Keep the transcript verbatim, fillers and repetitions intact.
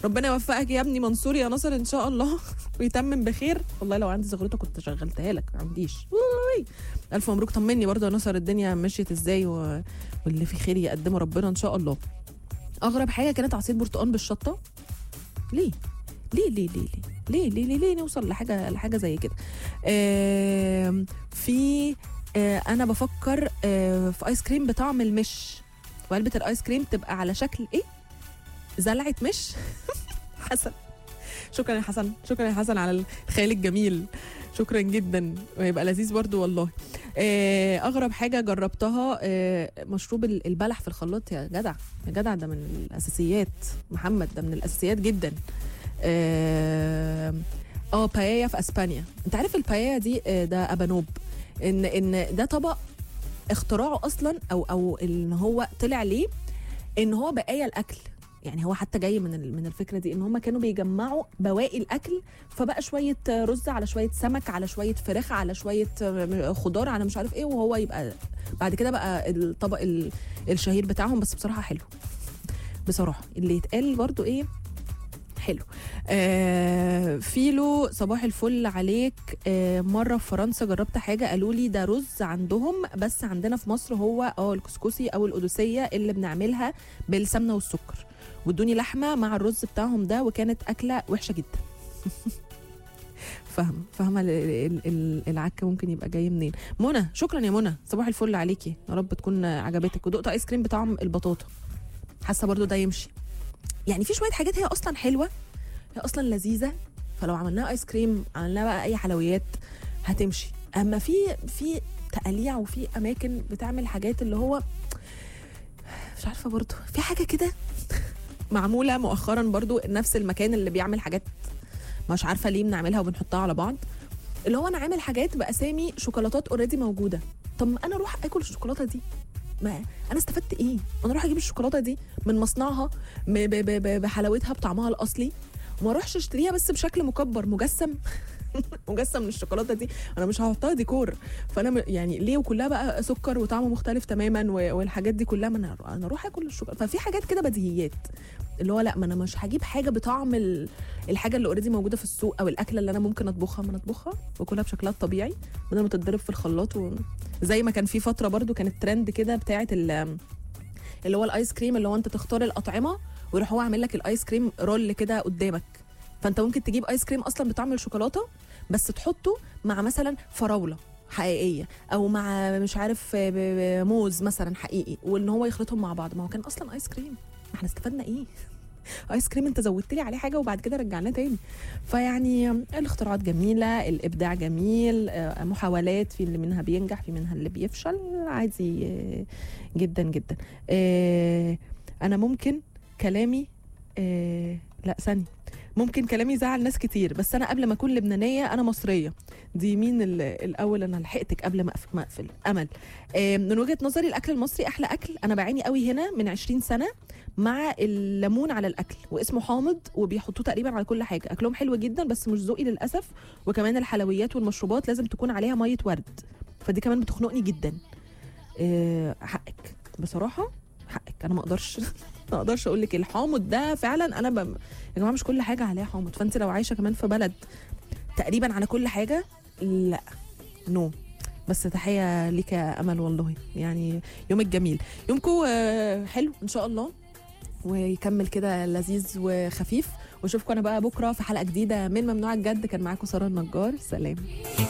ربنا يوفقك يا ابني منصور يا ناصر ان شاء الله ويتمم بخير. والله لو عندي زغرته كنت شغلتها لك، ما عنديش. الف مبروك. طمني برضه يا ناصر الدنيا مشيت ازاي و... واللي في خير يقدمه ربنا ان شاء الله. اغرب حاجه كانت عصير برتقال بالشطه. ليه ليه ليه ليه ليه ليه ليه, ليه, ليه نوصل لحاجه لحاجه زي كده؟ آه في آه انا بفكر آه في ايس كريم بطعم المش، وعلبه الايس كريم تبقى على شكل ايه؟ زلعه مش. حسن، شكرا يا حسن، شكرا يا حسن على الخيال الجميل، شكرا جدا، ويبقى لذيذ برضو والله. آه اغرب حاجه جربتها آه مشروب البلح في الخلاط. يا جدع يا جدع ده من الاساسيات، محمد ده من الاساسيات جدا. اه, آه بايا في اسبانيا. انت عارف البايا دي آه ده ابانوب، ان ان ده طبق اختراعه اصلا او او ان هو طلع ليه ان هو بقايا الاكل. يعني هو حتى جاي من من الفكره دي ان هم كانوا بيجمعوا بواقي الاكل، فبقى شويه رز على شويه سمك على شويه فراخ على شويه خضار على مش عارف ايه، وهو يبقى بعد كده بقى الطبق الشهير بتاعهم. بس بصراحه حلو، بصراحه اللي يتقال برضو ايه حلو. آه فيلو صباح الفل عليك. آه مره في فرنسا جربت حاجه قالوا لي ده رز عندهم، بس عندنا في مصر هو اه الكسكسي او القدوسيه اللي بنعملها بالسمنه والسكر، وادوني لحمه مع الرز بتاعهم ده، وكانت اكله وحشه جدا. فاهمه فاهمه العك ممكن يبقى جاي منين. منى، شكرا يا منى، صباح الفل عليكي، يا رب تكون عجبتك. ودقت ايس كريم بطعم البطاطا، حاسه برضو ده يمشي. يعني في شويه حاجات هي اصلا حلوه، هي اصلا لذيذه، فلو عملناها ايس كريم عملناها بقى اي حلويات هتمشي. اما في في تقاليع وفي اماكن بتعمل حاجات اللي هو مش عارفه، برضو في حاجه كده معموله مؤخرا برضو نفس المكان اللي بيعمل حاجات مش عارفه ليه بنعملها وبنحطها على بعض، اللي هو انا عامل حاجات باسامي شوكولاتات اوريدي موجوده. طب ما انا اروح اكل الشوكولاته دي، ما انا استفدت ايه؟ انا اروح اجيب الشوكولاته دي من مصنعها بحلاوتها بطعمها الاصلي، وما اروحش اشتريها بس بشكل مكبر مجسم. مجسم من الشوكولاته دي، انا مش هحطها ديكور. فانا يعني ليه؟ وكلها بقى سكر وطعمه مختلف تماما والحاجات دي كلها، ما انا انا اروح اكل الشوكولاته. ففي حاجات كده بديهيات اللي هو لا، ما انا مش هجيب حاجه بطعم الحاجه اللي اوريدي موجوده في السوق، او الاكله اللي انا ممكن اطبخها، ما انا اطبخها واكلها بشكلها الطبيعي بدل ما تتضرب في الخلاط. و... زي ما كان في فتره برضو كانت ترند كده بتاعه اللي هو الايس كريم، اللي هو انت تختار الاطعمه ويروح هو عامل لك الايس كريم رول كده قدامك، فانت ممكن تجيب ايس كريم اصلا بطعم الشوكولاته بس تحطه مع مثلا فراوله حقيقيه، او مع مش عارف موز مثلا حقيقي، وان هو يخلطهم مع بعض. ما هو كان اصلا ايس كريم، احنا استفدنا ايه؟ ايس كريم انت زودت لي عليه حاجه وبعد كده رجعناه تاني. فيعني الاختراعات جميله، الابداع جميل، محاولات في اللي منها بينجح في منها اللي بيفشل، عادي جدا جدا. انا ممكن كلامي لا ثاني ممكن كلامي يزعل ناس كتير، بس انا قبل ما اكون لبنانيه انا مصريه. دي مين الاول؟ انا لحقتك قبل ما اقفل. امل، من وجهه نظري الاكل المصري احلى اكل. انا بعاني قوي هنا من عشرين سنه مع الليمون على الاكل، واسمه حامض وبيحطوه تقريبا على كل حاجه. اكلهم حلو جدا بس مش ذوقي للاسف. وكمان الحلويات والمشروبات لازم تكون عليها ميه ورد، فدي كمان بتخنقني جدا. أه حقك بصراحه، حقك. انا ما اقدرش ما اقدرش اقول لك الحامض ده فعلا. انا ب... يا جماعه مش كل حاجه عليها حامض، فانت لو عايشه كمان في بلد تقريبا على كل حاجه، لا نو. بس تحيه ليك يا امل والله، يعني يومك جميل، يومكم حلو ان شاء الله، ويكمل كده لذيذ وخفيف. واشوفكم انا بقى بكره في حلقه جديده من ممنوع الجد. كان معاكم ساره النجار، سلام.